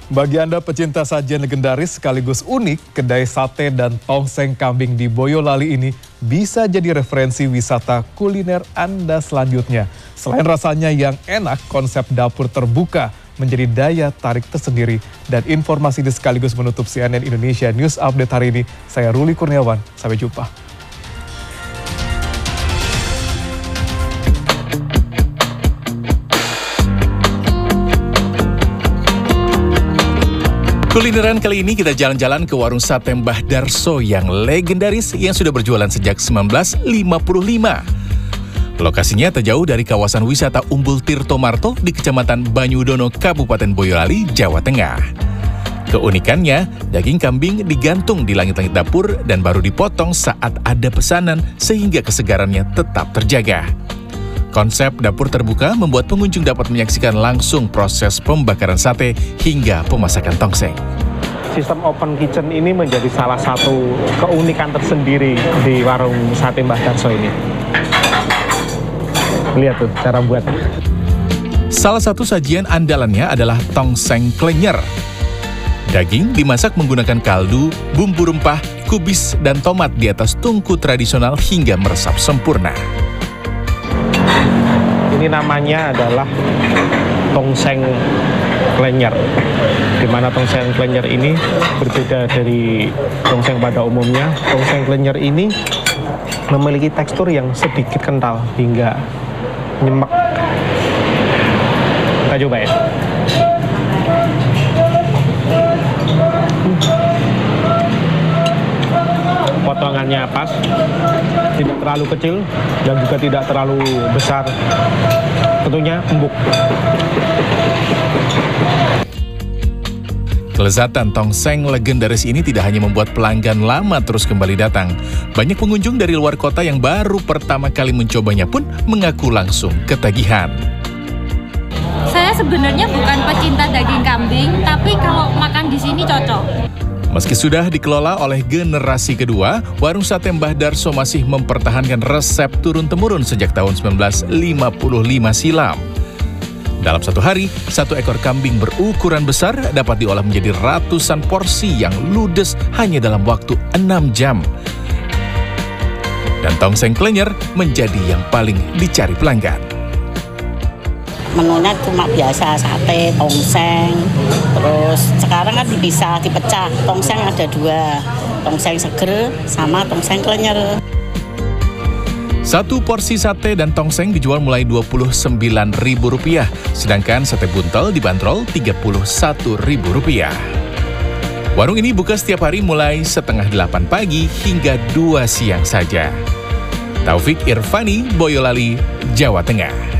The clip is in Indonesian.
Bagi Anda pecinta sajian legendaris sekaligus unik, kedai sate dan tongseng kambing di Boyolali ini bisa jadi referensi wisata kuliner Anda selanjutnya. Selain rasanya yang enak, konsep dapur terbuka menjadi daya tarik tersendiri. Dan informasi ini sekaligus menutup CNN Indonesia News Update hari ini. Saya Ruli Kurniawan, sampai jumpa. Kulineran kali ini kita jalan-jalan ke warung sate Mbah Darso yang legendaris yang sudah berjualan sejak 1955. Lokasinya tak jauh dari kawasan wisata Umbul Tirto Marto di Kecamatan Banyudono, Kabupaten Boyolali, Jawa Tengah. Keunikannya, daging kambing digantung di langit-langit dapur dan baru dipotong saat ada pesanan sehingga kesegarannya tetap terjaga. Konsep dapur terbuka membuat pengunjung dapat menyaksikan langsung proses pembakaran sate hingga pemasakan tongseng. Sistem open kitchen ini menjadi salah satu keunikan tersendiri di warung sate Mbah Darso ini. Lihat tuh cara buat. Salah satu sajian andalannya adalah tongseng klenyer. Daging dimasak menggunakan kaldu, bumbu rempah, kubis, dan tomat di atas tungku tradisional hingga meresap sempurna. Ini namanya adalah tongseng klenyer, di mana tongseng klenyer ini berbeda dari tongseng pada umumnya. Tongseng klenyer ini memiliki tekstur yang sedikit kental hingga nyemek. Kita coba ya. Potongannya pas, tidak terlalu kecil dan juga tidak terlalu besar. Tentunya empuk. Kelezatan tongseng legendaris ini tidak hanya membuat pelanggan lama terus kembali datang. Banyak pengunjung dari luar kota yang baru pertama kali mencobanya pun mengaku langsung ketagihan. Saya sebenarnya bukan pecinta daging kambing, tapi kalau makan di sini cocok. Meski sudah dikelola oleh generasi kedua, warung sate Mbah Darso masih mempertahankan resep turun-temurun sejak tahun 1955 silam. Dalam satu hari, satu ekor kambing berukuran besar dapat diolah menjadi ratusan porsi yang ludes hanya dalam waktu 6 jam. Dan tongseng klenyer menjadi yang paling dicari pelanggan. Menunya cuma biasa, sate, tongseng, terus sekarang kan bisa dipecah, tongseng ada 2, tongseng seger sama tongseng klenyer. Satu porsi sate dan tongseng dijual mulai Rp29.000, sedangkan sate buntel dibanderol Rp31.000. Warung ini buka setiap hari mulai 7:30 pagi hingga 2 siang saja. Taufik Irvani, Boyolali, Jawa Tengah.